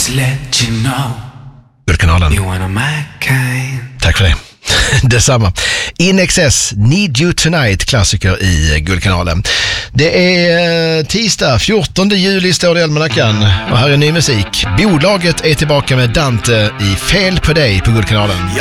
just let you know. Guldkanalen. You one of my kind. Tack för det. Detsamma. In Excess, Need You Tonight, klassiker i Guldkanalen. Det är tisdag, 14 juli står det i almanackan. Och här är ny musik. Bolaget är tillbaka med Dante i Fel på dig på Guldkanalen.